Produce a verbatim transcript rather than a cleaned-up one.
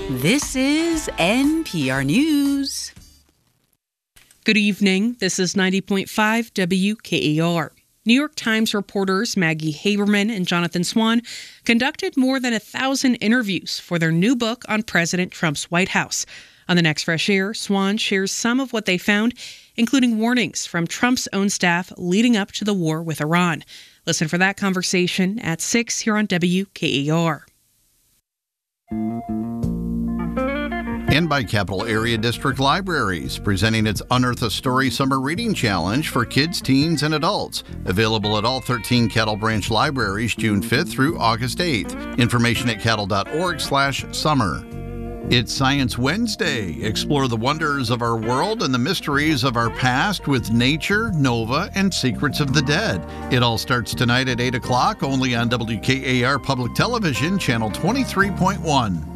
This is N P R News. Good evening. This is ninety point five W K A R. New York Times reporters Maggie Haberman and Jonathan Swan conducted more than a thousand interviews for their new book on President Trump's White House. On the next Fresh Air, Swan shares some of what they found, including warnings from Trump's own staff leading up to the war with Iran. Listen for that conversation at six here on W K A R. And by Capital Area District Libraries, presenting its Unearth a Story Summer Reading Challenge for kids, teens, and adults. Available at all thirteen Cattle Branch libraries June fifth through August eighth. Information at cattle.org slash summer. It's Science Wednesday. Explore the wonders of our world and the mysteries of our past with nature, Nova, and Secrets of the Dead. It all starts tonight at eight o'clock, only on W K A R Public Television, Channel twenty-three point one.